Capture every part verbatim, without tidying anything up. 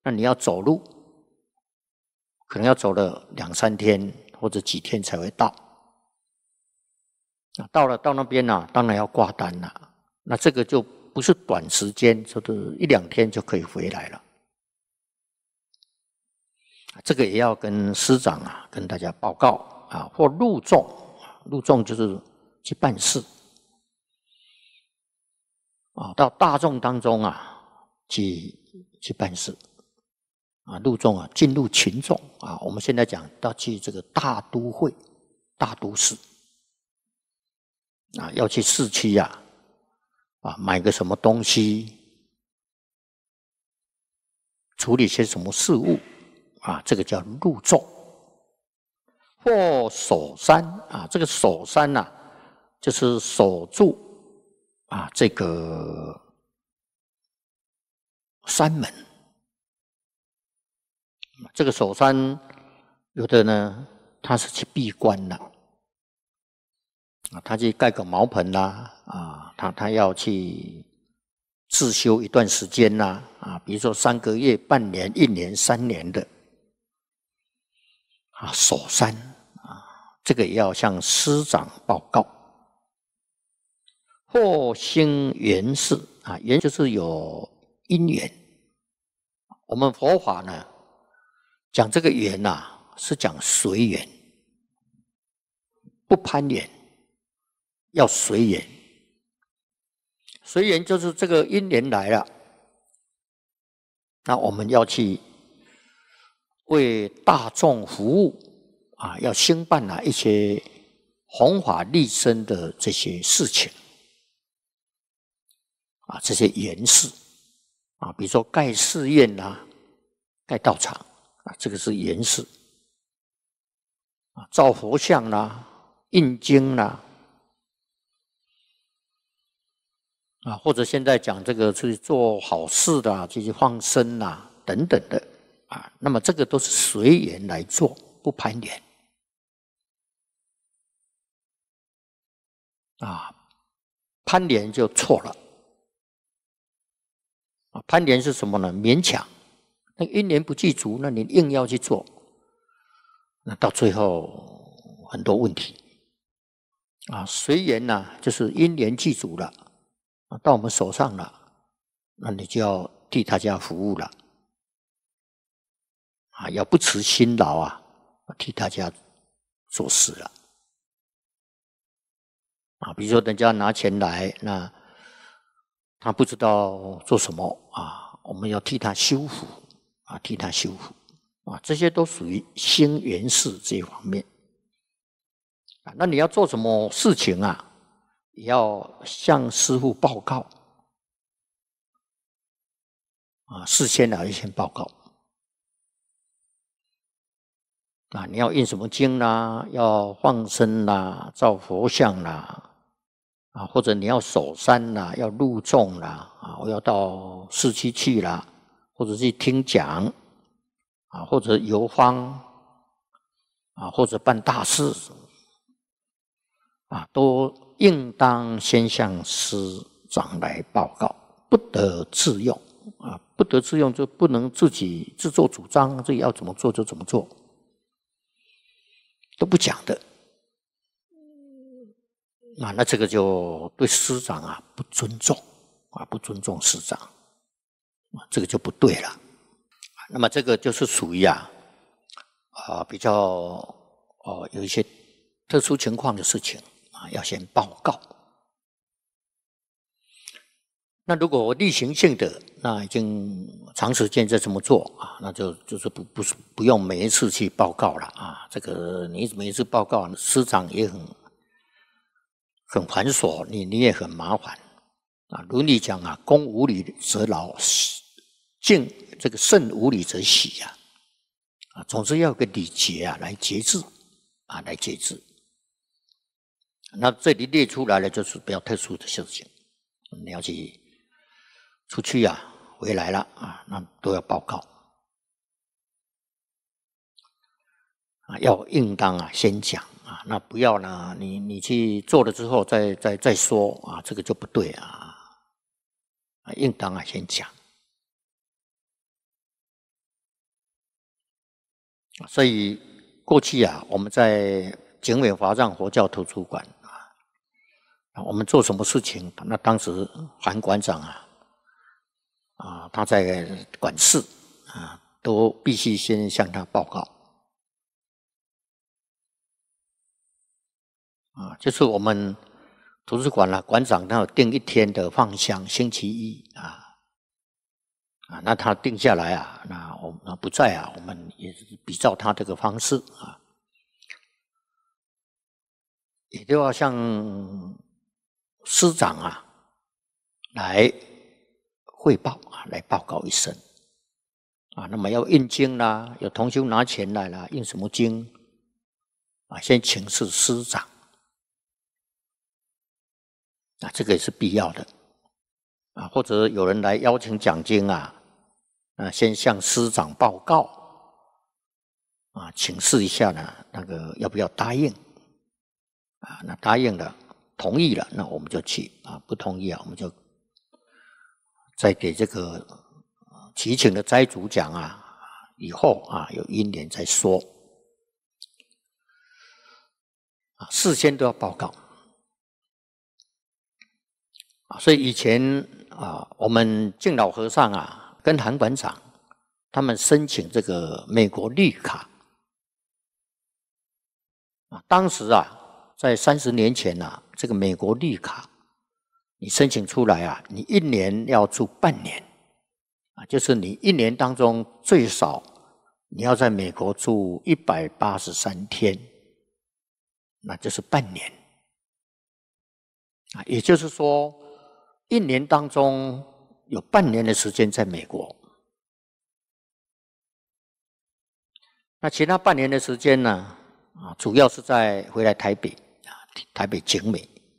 那你要走路，可能要走了两三天或者几天才会到。到了到那边啊，当然要挂单了。那这个就不是短时间，就是一两天就可以回来了。这个也要跟师长啊，跟大家报告啊，或入众，入众就是去办事啊，到大众当中啊去去办事啊，入众啊，进入群众啊。我们现在讲到去这个大都会、大都市啊，要去市区啊，啊，买个什么东西，处理些什么事务啊，这个叫入众。或守山啊，这个守山啊，就是守住啊这个山门。这个守山，有的呢，他是去闭关了啊，他去盖个茅棚啦啊，他他要去自修一段时间啦啊，比如说三个月、半年、一年、三年的啊，守山啊，这个也要向师长报告。或兴缘事啊，缘就是有因缘。我们佛法呢，讲这个缘啊，是讲随缘，不攀缘，要随缘。随缘就是这个因缘来了，那我们要去为大众服务啊，要兴办啊一些弘法利生的这些事情啊，这些缘事啊，比如说盖寺院啦、啊，盖道场啊，这个是缘事啊，造佛像啦、啊，印经啦、啊，啊，或者现在讲这个去做好事的、啊，去放生啦、啊、等等的啊，那么这个都是随缘来做，不攀缘啊，攀缘就错了啊，攀缘是什么呢？勉强。那因缘不具足，那你硬要去做，那到最后很多问题啊。随缘呢，就是因缘具足了，啊，到我们手上了，那你就要替大家服务了，啊，要不辞辛劳啊，替大家做事了，啊，比如说人家拿钱来，那他不知道做什么啊，我们要替他修复。啊，替他修复啊，这些都属于兴缘事这一方面啊。那你要做什么事情啊，也要向师父报告啊，事先啊要先报告啊。你要印什么经啦，要放生啦，造佛像啦，啊，或者你要守山啦，要入众啦，啊，我要到市区去啦。或者去听讲啊，或者游方啊，或者办大事啊，都应当先向师长来报告，不得自用啊，不得自用就不能自己自作主张，自己要怎么做就怎么做，都不讲的啊，那这个就对师长啊不尊重啊，不尊重师长。这个就不对了，那么这个就是属于啊，啊比较哦有一些特殊情况的事情啊，要先报告。那如果例行性的，那已经长时间在这么做啊，那就就是不不不用每一次去报告了啊。这个你每一次报告，师长也很很繁琐，你你也很麻烦啊。伦理讲啊，公无礼则劳。敬这个慎无礼则喜呀、啊，啊，总之要有个礼节啊，来节制啊，来节制。那这里列出来了，就是比较特殊的事情，你要去出去啊，回来了啊，那都要报告啊，要应当啊先讲啊，那不要呢，你你去做了之后再再再说啊，这个就不对啊，啊，应当啊先讲。 所以过去啊，我们在景美华藏佛教图书馆啊，我们做什么事情，那当时韩馆长啊，啊他在管事啊，都必须先向他报告啊，就是我们图书馆啊，馆长他有定一天的放香，星期一啊。啊，那他定下来啊，那我们不在啊，我们也是比照他这个方式啊，也就要向师长啊来汇报啊，来报告一声啊。那么要印经啦，有同修拿钱来啦，印什么经啊？先请示师长啊，这个也是必要的啊。或者有人来邀请讲经啊。啊，先向师长报告啊，请示一下呢，那个要不要答应啊？那答应了，同意了，那我们就去啊；不同意啊，我们就再给这个祈请的斋主讲啊，以后啊有因缘再说啊，事先都要报告啊。所以以前啊，我们敬老和尚啊。跟韩馆长他们申请这个美国绿卡啊，当时啊，在三十年前啊，这个美国绿卡你申请出来啊，你一年要住半年啊，就是你一年当中最少你要在美国住一百八十三天，那就是半年啊，也就是说一年当中。有半年的时间在美国，那其他半年的时间呢？啊，主要是在回来台北啊，台北景美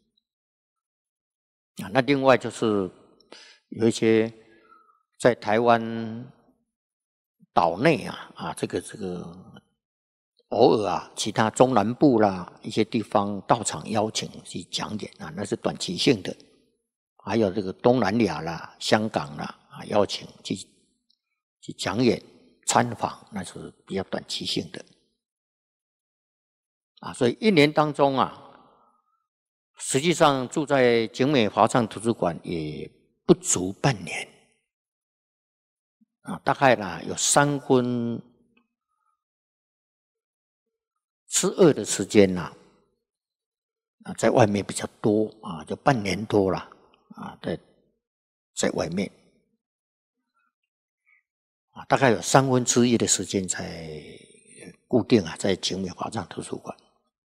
啊。那另外就是有一些在台湾岛内啊啊，这个这个偶尔啊，其他中南部啦一些地方到场邀请去讲演啊，那是短期性的。还有这个东南亚啦、香港啦啊，邀请去去讲演、参访，那是比较短期性的啊。所以一年当中啊，实际上住在景美华藏图书馆也不足半年啊，大概呢有三分之二的时间呐啊，在外面比较多啊，就半年多了。啊，在在外面啊，大概有三分之一的时间才固定啊，在景美华藏图书馆。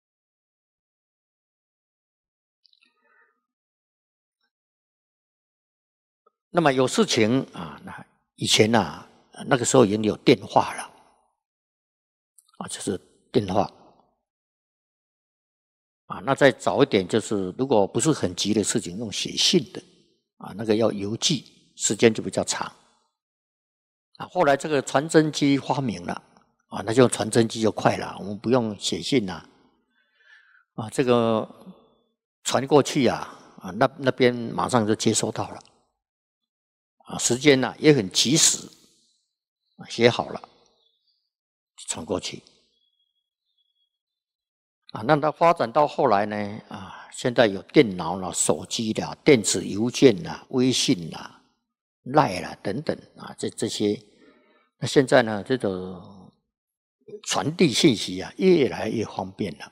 那么有事情啊，那以前呐、啊，那个时候已经有电话了啊，就是电话啊。那再早一点，就是如果不是很急的事情，用写信的啊，那个要邮寄，时间就比较长啊。后来这个传真机发明了啊，那就传真机就快了，我们不用写信了啊，这个传过去啊啊，那那边马上就接收到了啊，时间呢、啊、也很及时啊，写好了传过去。啊，那它发展到后来呢，啊，现在有电脑啦、手机啦、电子邮件啦、微信啦、赖啦等等啊，这这些，那现在呢，这个传递信息啊，越来越方便了。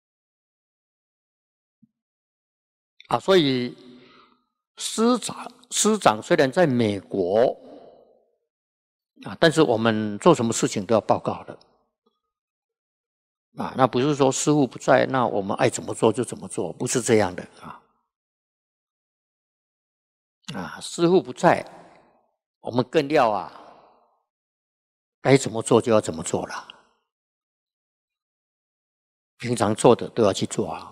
啊，所以师长师长虽然在美国啊，但是我们做什么事情都要报告的。啊，那不是说师父不在，那我们爱怎么做就怎么做，不是这样的啊。啊，师父不在，我们更要啊，该怎么做就要怎么做了。平常做的都要去做啊。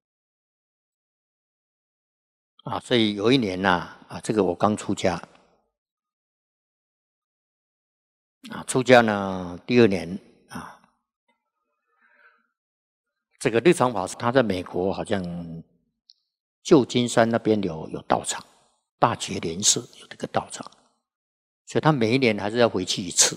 啊，所以有一年呐、啊，啊，这个我刚出家，啊，出家呢第二年啊。这个日常法师他在美国好像旧金山那边有有道场，大觉莲寺有这个道场，所以他每一年还是要回去一次。